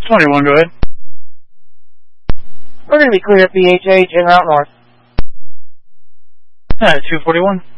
21, go ahead. We're going to be clear at BHH and Route North. 241.